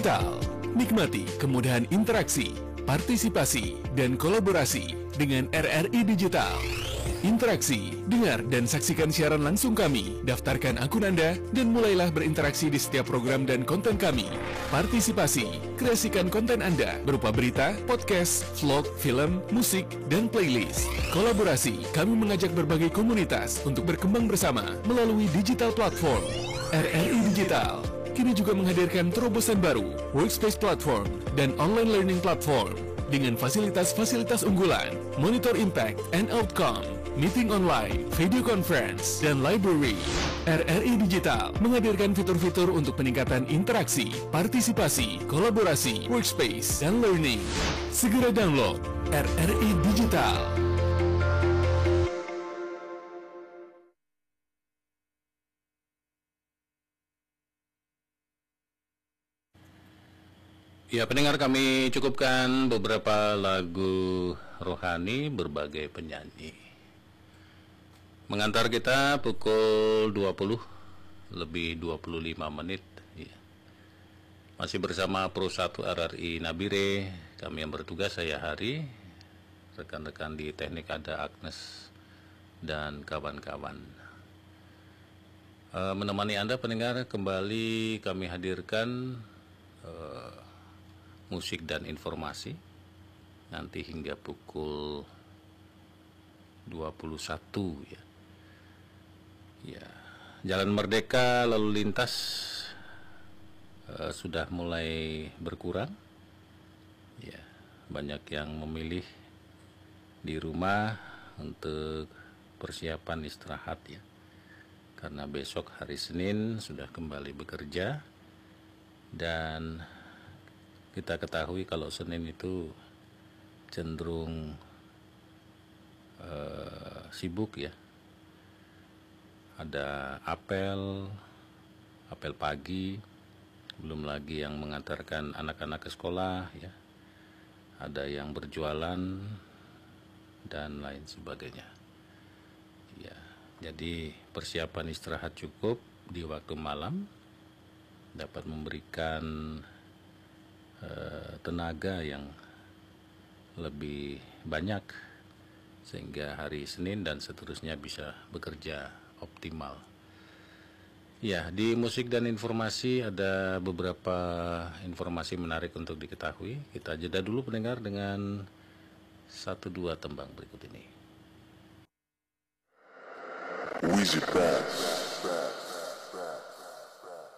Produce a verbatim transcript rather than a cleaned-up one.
Digital. Nikmati kemudahan interaksi, partisipasi, dan kolaborasi dengan R R I Digital. Interaksi, dengar dan saksikan siaran langsung kami, daftarkan akun Anda, dan mulailah berinteraksi di setiap program dan konten kami. Partisipasi, kreasikan konten Anda berupa berita, podcast, vlog, film, musik, dan playlist. Kolaborasi, kami mengajak berbagai komunitas untuk berkembang bersama melalui digital platform. R R I Digital kini juga menghadirkan terobosan baru, workspace platform, dan online learning platform dengan fasilitas-fasilitas unggulan, monitor impact and outcome, meeting online, video conference, dan library. R R I Digital menghadirkan fitur-fitur untuk peningkatan interaksi, partisipasi, kolaborasi, workspace, dan learning. Segera download R R I Digital. Ya, pendengar, kami cukupkan beberapa lagu rohani berbagai penyanyi. Mengantar kita pukul dua puluh lebih dua puluh lima menit. Ya. Masih bersama Pro satu R R I Nabire, kami yang bertugas, saya Hari, rekan-rekan di teknik ada Agnes dan kawan-kawan. E, menemani Anda pendengar, kembali kami hadirkan e, musik dan informasi nanti hingga pukul dua puluh satu ya. Ya, Jalan Merdeka lalu lintas uh, sudah mulai berkurang. Ya, banyak yang memilih di rumah untuk persiapan istirahat ya. Karena besok hari Senin sudah kembali bekerja, dan kita ketahui kalau Senin itu cenderung uh, sibuk ya. Ada apel, apel pagi, belum lagi yang mengantarkan anak-anak ke sekolah ya. Ada yang berjualan dan lain sebagainya. Ya, jadi persiapan istirahat cukup di waktu malam dapat memberikan tenaga yang lebih banyak sehingga hari Senin dan seterusnya bisa bekerja optimal. Ya, di musik dan informasi ada beberapa informasi menarik untuk diketahui. Kita jeda dulu pendengar dengan satu dua tembang berikut ini. Wizard Bass.